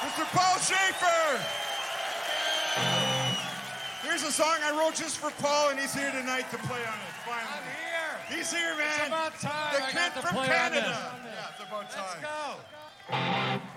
Mr. Paul Schaefer! Here's a song I wrote just for Paul, and he's here tonight to play on it, finally. I'm here. He's here, man. It's about time The I kid got to from play Canada. on this. Yeah, it's about time. Let's go.